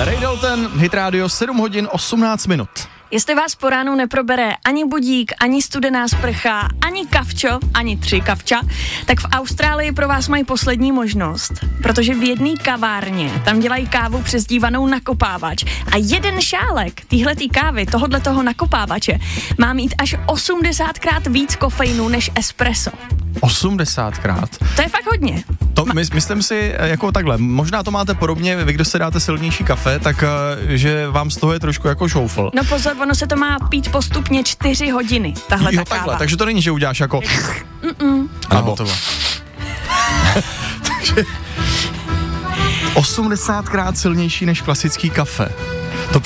Ray Dalton, Hit Radio, 7 hodin 18 minut. Jestli vás po ránu neprobere ani budík, ani studená sprcha, ani kavčo, ani 3 kavča, tak v Austrálii pro vás mají poslední možnost, protože v jedné kavárně tam dělají kávu přezdívanou nakopávač a jeden šálek téhletý kávy, tohoto nakopávače, má mít až 80krát víc kofeinu než espresso. 80krát? To je fakt hodně. To myslím si jako takhle, možná to máte podobně, vy kdo se dáte silnější kafe, tak že vám z toho je trošku jako šoufl. No pozor, ono se to má pít postupně 4 hodiny, tahle ta káva. Takhle, takže to není, že uděláš jako... Nebo... takže 80krát silnější než klasický kafe.